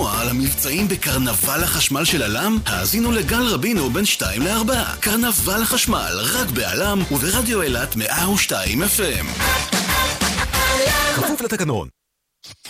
לשמוע על המבצעים בקרנבל החשמל של אלם? האזינו לגל רבינו בין 2 ל-4. קרנבל החשמל, רק באלם וברדיו אילת 102 FM. כפוף לתקנון.